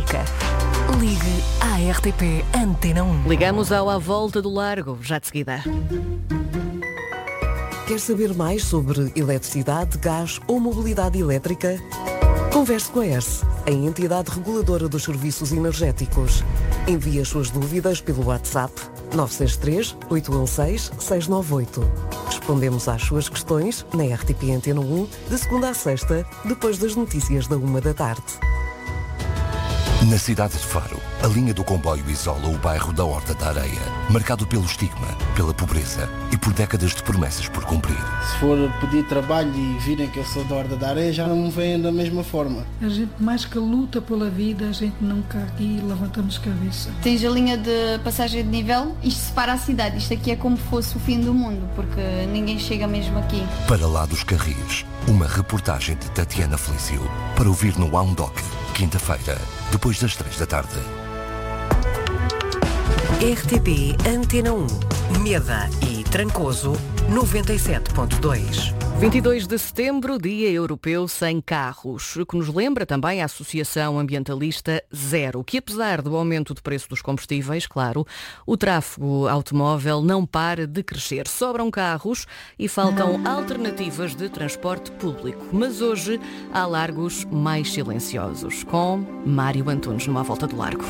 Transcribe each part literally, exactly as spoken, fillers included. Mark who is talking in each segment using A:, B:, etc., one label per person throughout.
A: elétrica. Ligue à R T P Antena um.
B: Ligamos ao À Volta do Largo, já de seguida.
C: Quer saber mais sobre eletricidade, gás ou mobilidade elétrica? Converse com a E R S, a entidade reguladora dos serviços energéticos. Envie as suas dúvidas pelo WhatsApp nove seis três, oito um seis, seis nove oito. Respondemos às suas questões na R T P Antena um, de segunda a sexta, depois das notícias da uma da tarde.
D: Na cidade de Faro, a linha do comboio isola o bairro da Horta da Areia, marcado pelo estigma, pela pobreza e por décadas de promessas por cumprir.
E: Se for pedir trabalho e virem que eu sou da Horta da Areia, já não me veem da mesma forma.
F: A gente mais que luta pela vida, a gente nunca aqui levantamos cabeça.
G: Tens a linha de passagem de nível, isto separa a cidade, isto aqui é como se fosse o fim do mundo, porque ninguém chega mesmo aqui.
D: Para lá dos Carris, uma reportagem de Tatiana Felício, para ouvir no Wowndoc, quinta-feira, depois das três da tarde.
A: R T P Antena um, Meda e Trancoso, noventa e sete ponto dois.
B: vinte e dois de setembro, Dia Europeu Sem Carros, que nos lembra também a Associação Ambientalista Zero, que apesar do aumento de preço dos combustíveis, claro, o tráfego automóvel não para de crescer. Sobram carros e faltam alternativas de transporte público. Mas hoje há largos mais silenciosos, com Mário Antunes numa volta do largo.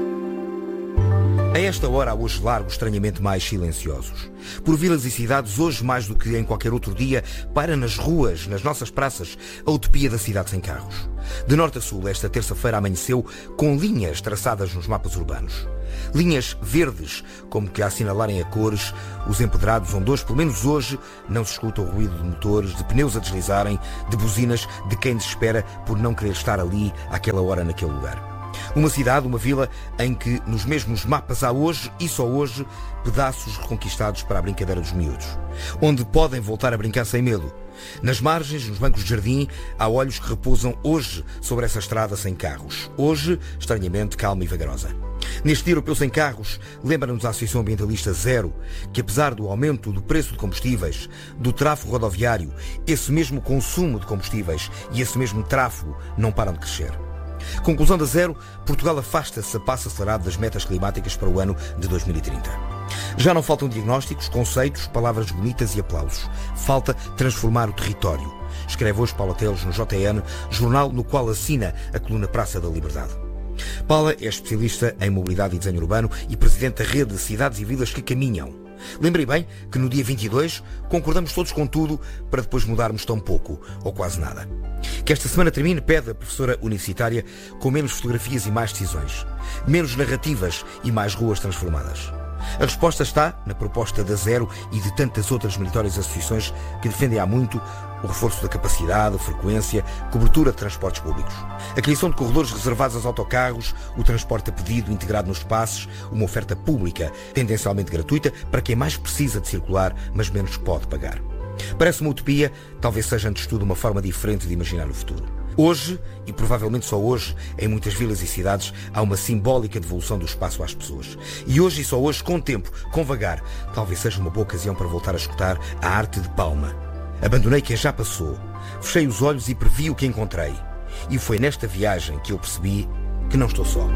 H: A esta hora há hoje largos estranhamente mais silenciosos. Por vilas e cidades, hoje mais do que em qualquer outro dia, para nas ruas, nas nossas praças, a utopia da cidade sem carros. De norte a sul, esta terça-feira amanheceu com linhas traçadas nos mapas urbanos. Linhas verdes, como que a assinalarem a cores, os empedrados onde hoje, pelo menos hoje, não se escuta o ruído de motores, de pneus a deslizarem, de buzinas de quem desespera por não querer estar ali, àquela hora, naquele lugar. Uma cidade, uma vila, em que nos mesmos mapas há hoje, e só hoje, pedaços reconquistados para a brincadeira dos miúdos. Onde podem voltar a brincar sem medo. Nas margens, nos bancos de jardim, há olhos que repousam hoje sobre essa estrada sem carros. Hoje, estranhamente, calma e vagarosa. Neste Dia Europeu Sem Carros, lembra-nos a Associação Ambientalista Zero que, apesar do aumento do preço de combustíveis, do tráfego rodoviário, esse mesmo consumo de combustíveis e esse mesmo tráfego não param de crescer. Conclusão da Zero, Portugal afasta-se a passo acelerado das metas climáticas para o ano de dois mil e trinta. Já não faltam diagnósticos, conceitos, palavras bonitas e aplausos. Falta transformar o território. Escreve hoje Paula Teles no J N, jornal no qual assina a coluna Praça da Liberdade. Paula é especialista em mobilidade e desenho urbano e presidente da rede de cidades e vilas que caminham. Lembrei bem que no dia vinte e dois concordamos todos com tudo para depois mudarmos tão pouco ou quase nada. Que esta semana termine, pede a professora universitária, com menos fotografias e mais decisões. Menos narrativas e mais ruas transformadas. A resposta está na proposta da Zero e de tantas outras meritórias associações que defendem há muito o reforço da capacidade, frequência, cobertura de transportes públicos. A criação de corredores reservados aos autocarros, o transporte a pedido integrado nos passes, uma oferta pública, tendencialmente gratuita, para quem mais precisa de circular, mas menos pode pagar. Parece uma utopia, talvez seja antes de tudo uma forma diferente de imaginar o futuro. Hoje, e provavelmente só hoje, em muitas vilas e cidades, há uma simbólica devolução do espaço às pessoas. E hoje e só hoje, com tempo, com vagar, talvez seja uma boa ocasião para voltar a escutar a arte de Palma. Abandonei quem já passou, fechei os olhos e previ o que encontrei. E foi nesta viagem que eu percebi que não estou só.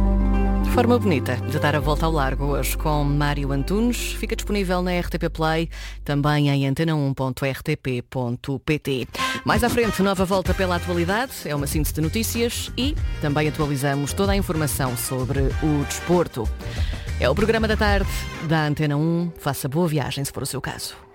B: Forma bonita de dar a volta ao largo hoje com Mário Antunes. Fica disponível na R T P Play, também em antena um ponto r t p ponto p t. Mais à frente, nova volta pela atualidade, é uma síntese de notícias e também atualizamos toda a informação sobre o desporto. É o programa da tarde da Antena um. Faça boa viagem, se for o seu caso.